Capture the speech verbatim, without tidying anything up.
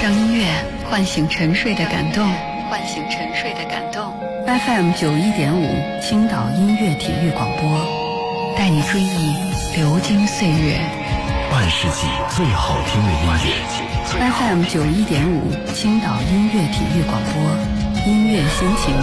让音乐唤醒沉睡的感动，唤醒沉睡的感动。F M 九一点五，青岛音乐体育广播，带你追忆流金岁月， 半世纪最好听的音乐。 F M 九一点五，青岛音乐体育广播，音乐心情